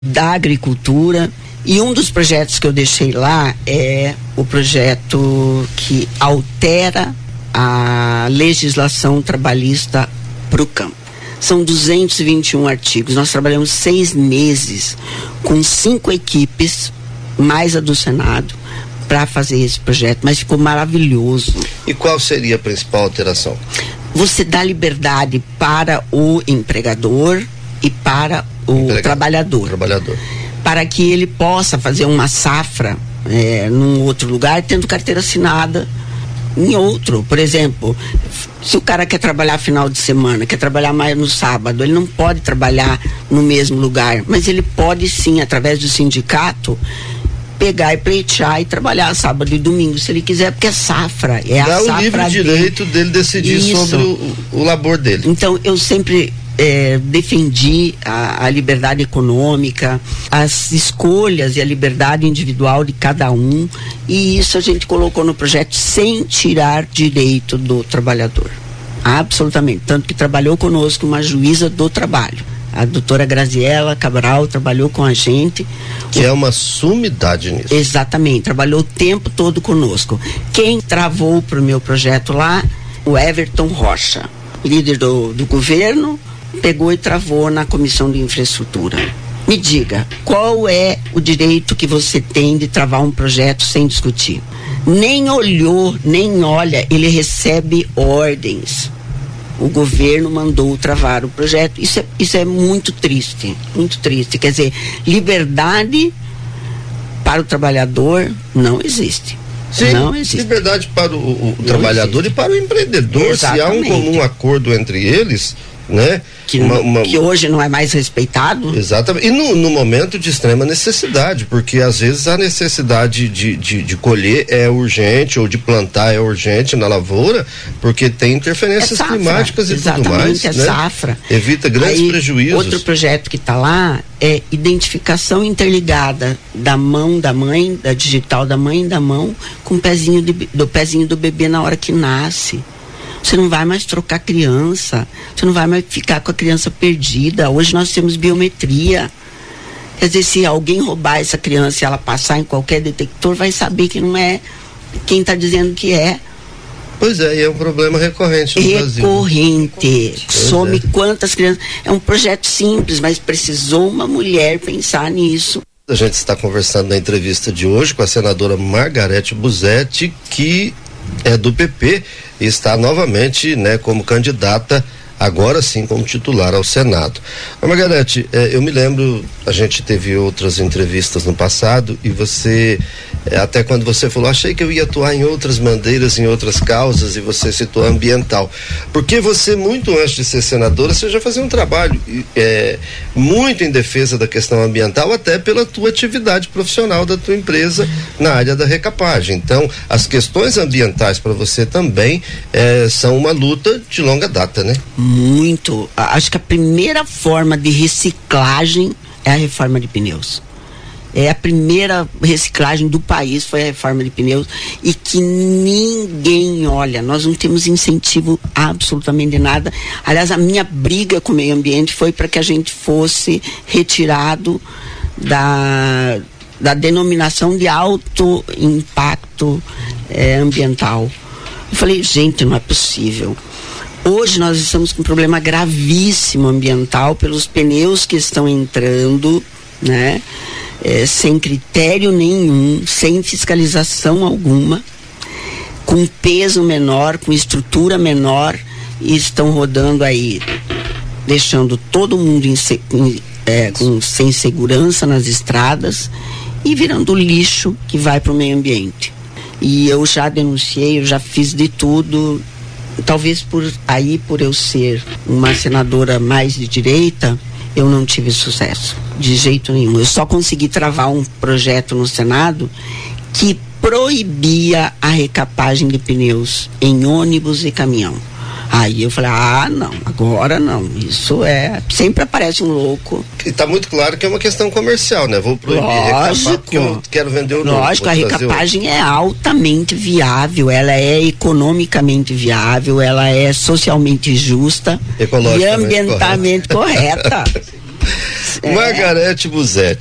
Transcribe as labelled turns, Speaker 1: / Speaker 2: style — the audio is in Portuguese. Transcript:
Speaker 1: da agricultura. E um dos projetos que eu deixei lá é o projeto que altera a legislação trabalhista para o campo. São 221 artigos. Nós trabalhamos 6 meses com 5 equipes, mais a do Senado, para fazer esse projeto, mas ficou maravilhoso.
Speaker 2: E qual seria a principal alteração?
Speaker 1: Você dá liberdade para o empregador e para o trabalhador. Para que ele possa fazer uma safra num outro lugar, tendo carteira assinada em outro. Por exemplo, se o cara quer trabalhar final de semana, quer trabalhar mais no sábado, ele não pode trabalhar no mesmo lugar, mas ele pode sim, através do sindicato, pegar e pleitear e trabalhar sábado e domingo, se ele quiser, porque é safra.
Speaker 2: Dá o livre direito dele decidir sobre o labor dele.
Speaker 1: Então, eu sempre defendi a liberdade econômica, as escolhas e a liberdade individual de cada um, e isso a gente colocou no projeto sem tirar direito do trabalhador. Absolutamente. Tanto que trabalhou conosco uma juíza do trabalho. A doutora Graziela Cabral trabalhou com a gente.
Speaker 2: Que é uma sumidade nisso.
Speaker 1: Exatamente, trabalhou o tempo todo conosco. Quem travou para o meu projeto lá, o Everton Rocha, líder do governo, pegou e travou na Comissão de Infraestrutura. Me diga, qual é o direito que você tem de travar um projeto sem discutir? Nem olhou, nem olha, ele recebe ordens. O governo mandou travar o projeto. Isso é muito triste, muito triste. Quer dizer, liberdade para o trabalhador não existe.
Speaker 2: Sim, não existe. Liberdade para o trabalhador existe. E para o empreendedor. Exatamente. Se há um comum acordo entre eles, né?
Speaker 1: Que hoje não é mais respeitado.
Speaker 2: Exatamente. E no momento de extrema necessidade, porque às vezes a necessidade de colher é urgente, ou de plantar é urgente na lavoura, porque tem interferências climáticas e tudo mais.
Speaker 1: Exatamente, safra.
Speaker 2: Evita grandes prejuízos.
Speaker 1: Outro projeto que está lá é identificação interligada da mão da mãe, da digital da mãe, da mão, com o pezinho do pezinho do bebê na hora que nasce. Você não vai mais trocar criança, você não vai mais ficar com a criança perdida. Hoje nós temos biometria. Quer dizer, se alguém roubar essa criança e ela passar em qualquer detector, vai saber que não é quem está dizendo que é.
Speaker 2: Pois é, e é um problema recorrente no Brasil.
Speaker 1: Recorrente. Some quantas crianças. É um projeto simples, mas precisou uma mulher pensar nisso.
Speaker 2: A gente está conversando na entrevista de hoje com a senadora Margarete Busetti, que é do PP e está novamente, né, como candidata, agora sim como titular ao Senado. Margarete, eu me lembro, a gente teve outras entrevistas no passado e você, até quando você falou, achei que eu ia atuar em outras bandeiras, em outras causas, e você citou ambiental, porque você, muito antes de ser senadora, você já fazia um trabalho muito em defesa da questão ambiental, até pela tua atividade profissional da tua empresa na área da recapagem. Então, as questões ambientais para você também são uma luta de longa data, né?
Speaker 1: Muito. Acho que a primeira forma de reciclagem é a reforma de pneus. A primeira reciclagem do país foi a reforma de pneus, e que ninguém olha. Nós não temos incentivo absolutamente de nada. Aliás, a minha briga com o meio ambiente foi para que a gente fosse retirado da denominação de alto impacto ambiental. Eu falei, gente, não é possível. Hoje nós estamos com um problema gravíssimo ambiental pelos pneus que estão entrando, né? Sem critério nenhum, sem fiscalização alguma, com peso menor, com estrutura menor, e estão rodando aí, deixando todo mundo sem segurança nas estradas e virando lixo que vai para o meio ambiente. E eu já denunciei, eu já fiz de tudo. Talvez por eu ser uma senadora mais de direita, eu não tive sucesso, de jeito nenhum. Eu só consegui travar um projeto no Senado que proibia a recapagem de pneus em ônibus e caminhão. Aí eu falei, não, agora não, isso sempre aparece um louco.
Speaker 2: E tá muito claro que é uma questão comercial, né? Vou proibir recapar porque eu quero vender o novo.
Speaker 1: Lógico, a recapagem é altamente viável, ela é economicamente viável, ela é socialmente justa e ambientalmente correta.
Speaker 2: Margarete Busetti.